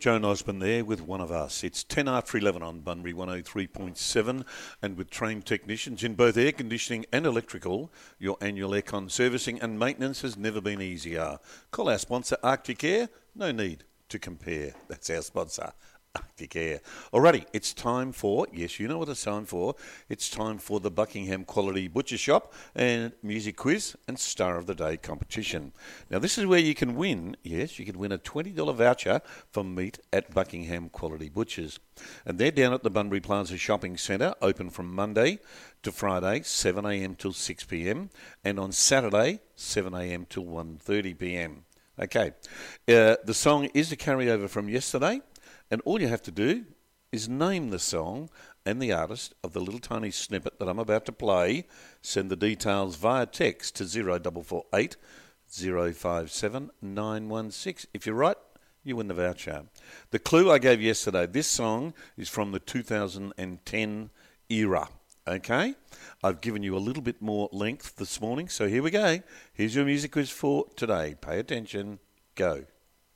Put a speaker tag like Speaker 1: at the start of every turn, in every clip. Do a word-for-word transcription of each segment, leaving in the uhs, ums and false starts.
Speaker 1: Joan Osborne there with One of Us. It's ten after eleven on Bunbury one oh three point seven, and with trained technicians in both air conditioning and electrical, your annual aircon servicing and maintenance has never been easier. Call our sponsor Arctic Air. No need to compare. That's our sponsor, Arctic Air. Alrighty, it's time for, yes, you know what it's time for. It's time for the Buckingham Quality Butcher Shop and Music Quiz and Star of the Day competition. Now, this is where you can win, yes, you can win a twenty dollars voucher for meat at Buckingham Quality Butchers. And they're down at the Bunbury Plaza Shopping Centre, open from Monday to Friday, seven a.m. till six p.m, and on Saturday, seven a.m. till one thirty p.m. Okay, uh, the song is a carryover from yesterday, and all you have to do is name the song and the artist of the little tiny snippet that I'm about to play. Send the details via text to zero four four eight, zero five seven, nine one six. If you're right, you win the voucher. The clue I gave yesterday, this song is from the two thousand ten era. Okay, I've given you a little bit more length this morning, so here we go. Here's your music quiz for today. Pay attention. Go.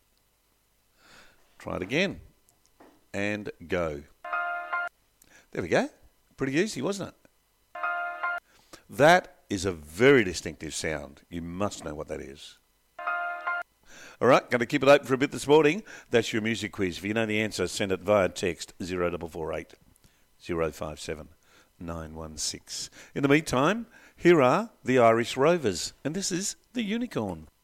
Speaker 1: Try it again. And go. There we go. Pretty easy, wasn't it? That is a very distinctive sound. You must know what that is. All right, going to keep it open for a bit this morning. That's your music quiz. If you know the answer, send it via text zero four four eight, zero five seven, nine one six. In the meantime, here are the Irish Rovers, and this is The Unicorn.